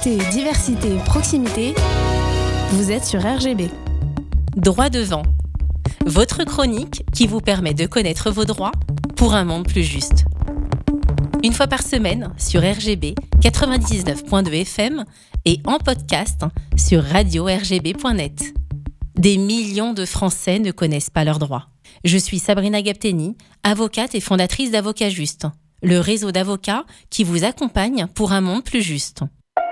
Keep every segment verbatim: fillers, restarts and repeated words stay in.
Liberté, diversité, proximité. Vous êtes sur R G B. Droit devant. Votre chronique qui vous permet de connaître vos droits pour un monde plus juste. Une fois par semaine sur R G B quatre-vingt-dix-neuf point deux F M et en podcast sur radio r g b point net. Des millions de Français ne connaissent pas leurs droits. Je suis Sabrina Gapteni, avocate et fondatrice d'Avocats Juste, le réseau d'avocats qui vous accompagne pour un monde plus juste.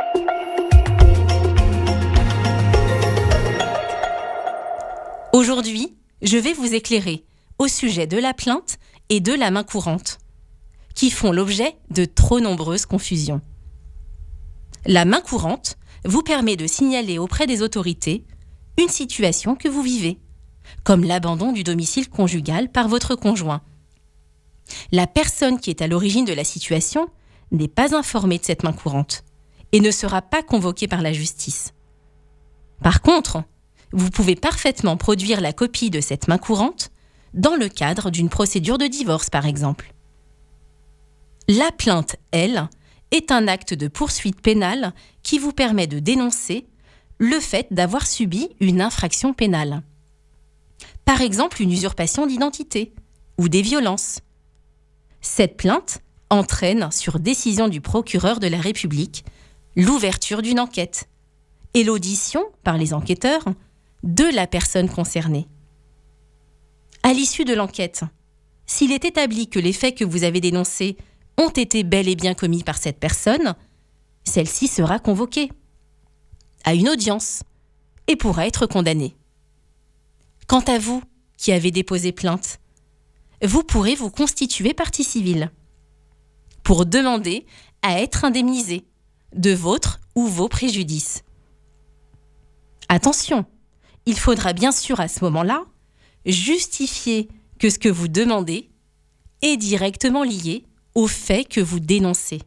Aujourd'hui, je vais vous éclairer au sujet de la plainte et de la main courante, qui font l'objet de trop nombreuses confusions. La main courante vous permet de signaler auprès des autorités une situation que vous vivez, comme l'abandon du domicile conjugal par votre conjoint. La personne qui est à l'origine de la situation n'est pas informée de cette main courante et ne sera pas convoquée par la justice. Par contre, vous pouvez parfaitement produire la copie de cette main courante dans le cadre d'une procédure de divorce, par exemple. La plainte, elle, est un acte de poursuite pénale qui vous permet de dénoncer le fait d'avoir subi une infraction pénale. Par exemple, une usurpation d'identité ou des violences. Cette plainte entraîne, sur décision du procureur de la République, l'ouverture d'une enquête et l'audition, par les enquêteurs, de la personne concernée. À l'issue de l'enquête, s'il est établi que les faits que vous avez dénoncés ont été bel et bien commis par cette personne, celle-ci sera convoquée à une audience et pourra être condamnée. Quant à vous, qui avez déposé plainte, vous pourrez vous constituer partie civile pour demander à être indemnisé de votre ou vos préjudices. Attention, il faudra bien sûr à ce moment-là justifier que ce que vous demandez est directement lié au fait que vous dénoncez.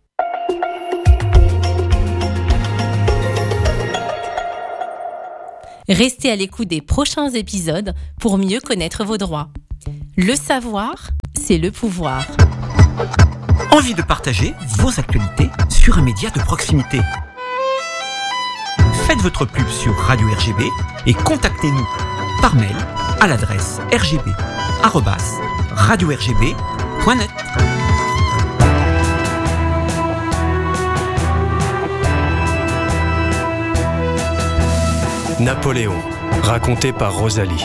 Restez à l'écoute des prochains épisodes pour mieux connaître vos droits. Le savoir, c'est le pouvoir. Envie de partager vos actualités sur un média de proximité? Faites votre pub sur Radio R G B et contactez-nous par mail à l'adresse r g b arobase radio r g b point net. Napoléon, raconté par Rosalie.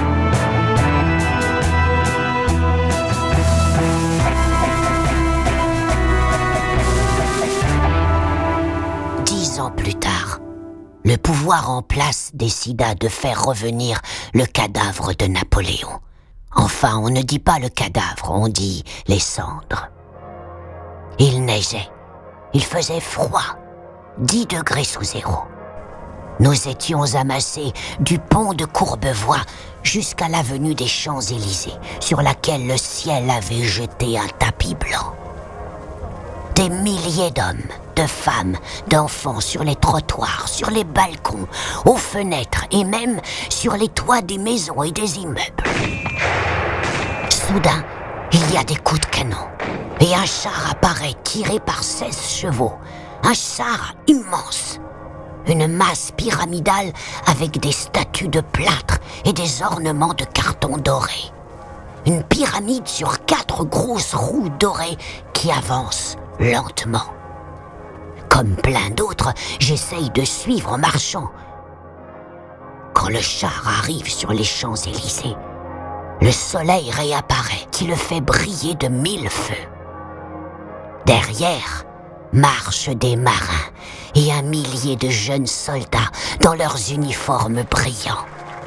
Dix ans plus tard, le pouvoir en place décida de faire revenir le cadavre de Napoléon. Enfin, on ne dit pas le cadavre, on dit les cendres. Il neigeait, il faisait froid, dix degrés sous zéro. Nous étions amassés du pont de Courbevoie jusqu'à l'avenue des Champs-Élysées, sur laquelle le ciel avait jeté un tapis blanc. Des milliers d'hommes, de femmes, d'enfants sur les trottoirs, sur les balcons, aux fenêtres et même sur les toits des maisons et des immeubles. Soudain, il y a des coups de canon et un char apparaît tiré par seize chevaux. Un char immense. Une masse pyramidale avec des statues de plâtre et des ornements de carton doré. Une pyramide sur quatre grosses roues dorées qui avancent lentement. Comme plein d'autres, j'essaye de suivre en marchant. Quand le char arrive sur les Champs-Élysées, le soleil réapparaît qui le fait briller de mille feux. Derrière, marchent des marins et un millier de jeunes soldats dans leurs uniformes brillants.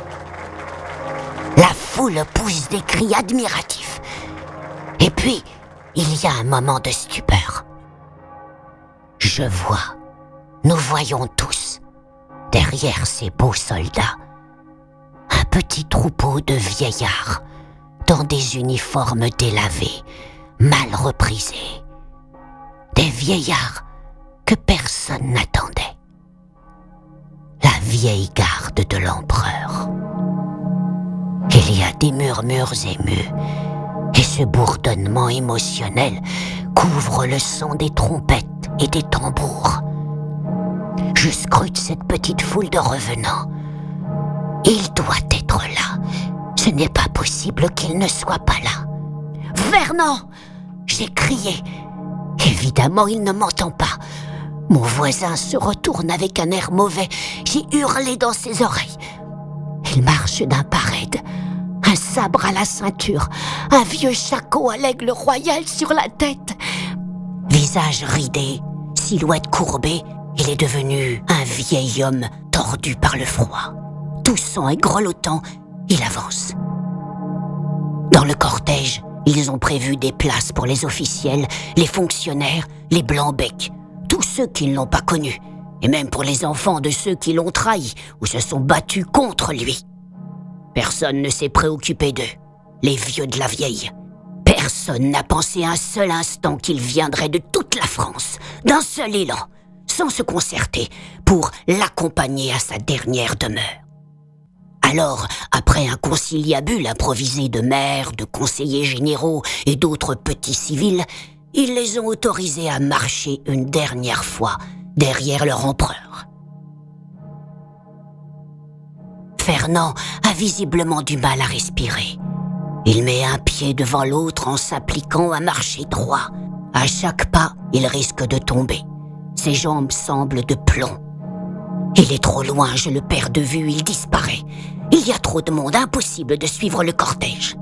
La foule pousse des cris admiratifs. Et puis, il y a un moment de stupeur. Je vois, nous voyons tous, derrière ces beaux soldats, un petit troupeau de vieillards dans des uniformes délavés, mal reprisés. Des vieillards que personne n'attendait. La vieille garde de l'empereur. Il y a des murmures émus, et ce bourdonnement émotionnel couvre le son des trompettes et des tambours. Je scrute cette petite foule de revenants. Il doit être là. Ce n'est pas possible qu'il ne soit pas là. « Fernand !» J'ai crié. Évidemment, il ne m'entend pas. Mon voisin se retourne avec un air mauvais. J'ai hurlé dans ses oreilles. Il marche d'un pas raide, un sabre à la ceinture, un vieux shako à l'aigle royal sur la tête. Visage ridé, silhouette courbée, il est devenu un vieil homme tordu par le froid. Toussant et grelottant, il avance. Dans le cortège, ils ont prévu des places pour les officiels, les fonctionnaires, les blancs-becs, tous ceux qui ne l'ont pas connu, et même pour les enfants de ceux qui l'ont trahi ou se sont battus contre lui. Personne ne s'est préoccupé d'eux, les vieux de la vieille. Personne n'a pensé un seul instant qu'il viendrait de toute la France, d'un seul élan, sans se concerter, pour l'accompagner à sa dernière demeure. Alors, après un conciliabule improvisé de maires, de conseillers généraux et d'autres petits civils, ils les ont autorisés à marcher une dernière fois derrière leur empereur. Fernand a visiblement du mal à respirer. Il met un pied devant l'autre en s'appliquant à marcher droit. À chaque pas, il risque de tomber. Ses jambes semblent de plomb. Il est trop loin, je le perds de vue, il disparaît. Il y a trop de monde, impossible de suivre le cortège.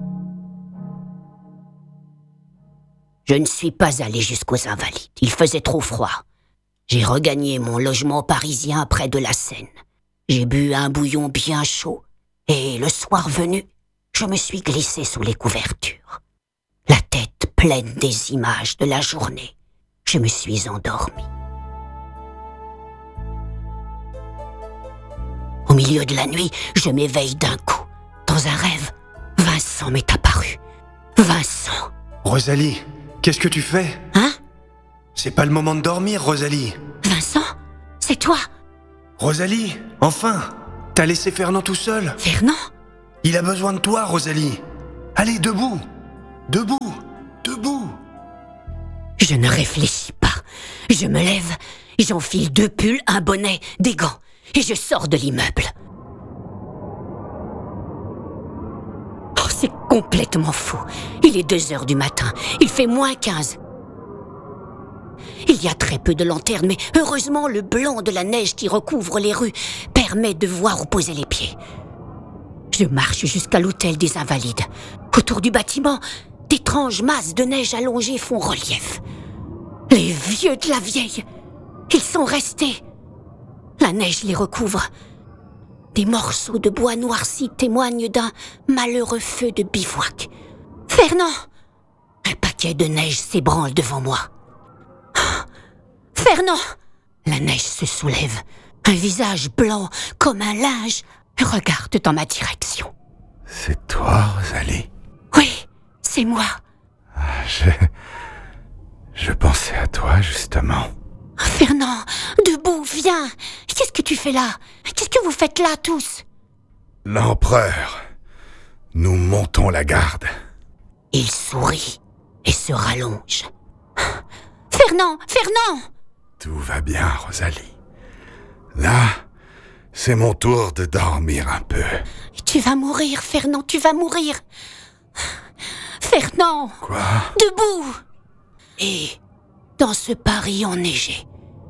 Je ne suis pas allé jusqu'aux Invalides, il faisait trop froid. J'ai regagné mon logement parisien près de la Seine. J'ai bu un bouillon bien chaud, et le soir venu, je me suis glissé sous les couvertures. La tête pleine des images de la journée, je me suis endormi. Au milieu de la nuit, je m'éveille d'un coup. Dans un rêve, Vincent m'est apparu. Vincent. Rosalie, qu'est-ce que tu fais? Hein? C'est pas le moment de dormir, Rosalie. Vincent? C'est toi? Rosalie, enfin! T'as laissé Fernand tout seul? Fernand? Il a besoin de toi, Rosalie. Allez, debout! Debout! Debout! Je ne réfléchis pas. Je me lève, j'enfile deux pulls, un bonnet, des gants. Et je sors de l'immeuble. Oh, c'est complètement fou. Il est deux heures du matin. Il fait moins quinze. Il y a très peu de lanternes, mais heureusement, le blanc de la neige qui recouvre les rues permet de voir où poser les pieds. Je marche jusqu'à l'hôtel des Invalides. Autour du bâtiment, d'étranges masses de neige allongées font relief. Les vieux de la vieille, ils sont restés. La neige les recouvre. Des morceaux de bois noircis témoignent d'un malheureux feu de bivouac. Fernand! Un paquet de neige s'ébranle devant moi. Fernand! La neige se soulève. Un visage blanc comme un linge regarde dans ma direction. C'est toi, Rosalie? Oui, c'est moi. Je... Je pensais à toi, justement. Fernand, debout, viens. Qu'est-ce que tu fais là? Qu'est-ce que vous faites là, tous? L'empereur. Nous montons la garde. Il sourit et se rallonge. Fernand, Fernand! Tout va bien, Rosalie. Là, c'est mon tour de dormir un peu. Tu vas mourir, Fernand, tu vas mourir. Fernand! Quoi? Debout! Et dans ce Paris enneigé,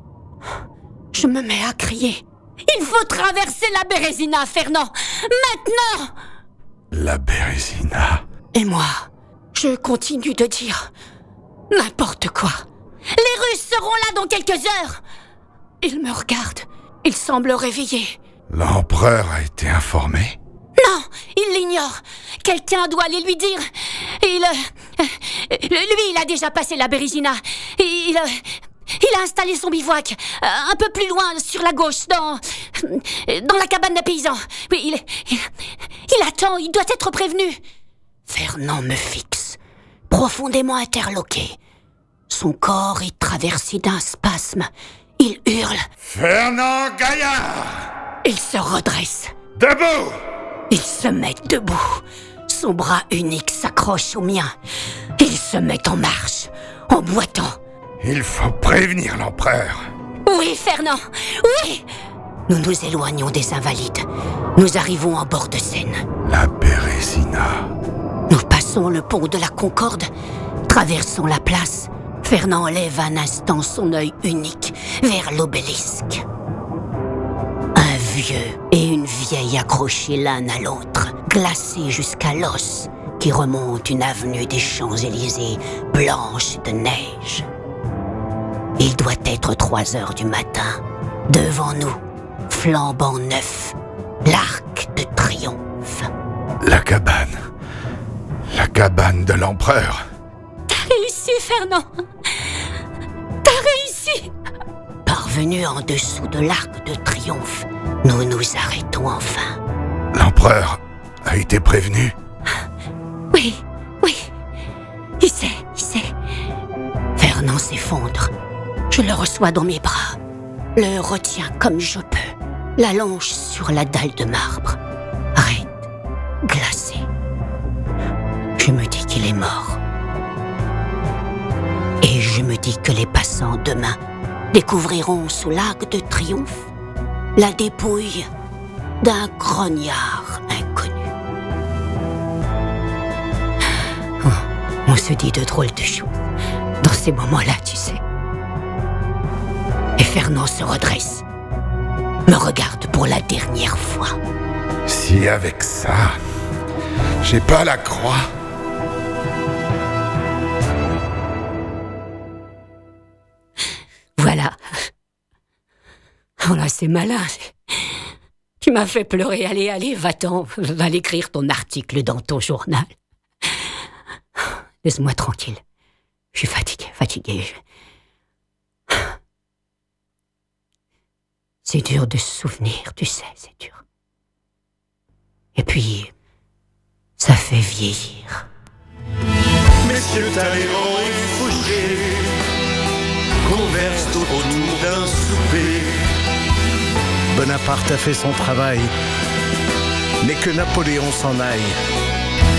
je me mets à crier. Il faut traverser la Bérésina, Fernand! Maintenant! La Bérésina? Et moi, je continue de dire n'importe quoi. Les Russes seront là dans quelques heures. Il me regarde. Il semble réveillé. L'empereur a été informé? Non, il l'ignore. Quelqu'un doit aller lui dire. Il... Euh, lui, il a déjà passé la Bérésina. Il... Euh, il a installé son bivouac euh, un peu plus loin, sur la gauche, dans... dans la cabane d'un paysan. Oui, il... Il, il attend, il doit être prévenu. Fernand me fixe, profondément interloqué. Son corps est traversé d'un spasme. Il hurle. Fernand Gaillard! Il se redresse. Debout! Il se met debout. Son bras unique s'accroche au mien. Il se met en marche, en boitant. Il faut prévenir l'empereur. Oui, Fernand, oui! Nous nous éloignons des Invalides. Nous arrivons en bord de Seine. La Bérésina. Nous passons le pont de la Concorde, traversons la place. Fernand lève un instant son œil unique vers l'obélisque. Un vieux et une vieille accrochés l'un à l'autre, glacés jusqu'à l'os, qui remonte une avenue des Champs-Élysées blanche de neige. Il doit être trois heures du matin. Devant nous, flambant neuf, l'arc de triomphe. La cabane. La cabane de l'empereur. T'as réussi, Fernand. T'as réussi. Parvenus en dessous de l'arc de triomphe, nous nous arrêtons enfin. L'empereur a été prévenu? Oui, oui. Il sait, il sait. Fernand s'effondre. Je le reçois dans mes bras, le retiens comme je peux, l'allonge sur la dalle de marbre, raide, glacé. Je me dis qu'il est mort. Et je me dis que les passants demain découvriront sous l'arc de triomphe la dépouille d'un grognard inconnu. Oh, on se dit de drôles de choses dans ces moments-là, tu sais. Et Fernand se redresse, me regarde pour la dernière fois. Si avec ça, j'ai pas la croix. Voilà. Oh là, c'est malin. Tu m'as fait pleurer. Allez, allez, va-t'en. Va l'écrire ton article dans ton journal. Laisse-moi tranquille. Je suis fatigué, fatigué. Je... C'est dur de se souvenir, tu sais, c'est dur. Et puis, ça fait vieillir. Messieurs Talleyrand et Fauché conversent autour d'un souper. Bonaparte a fait son travail, mais que Napoléon s'en aille.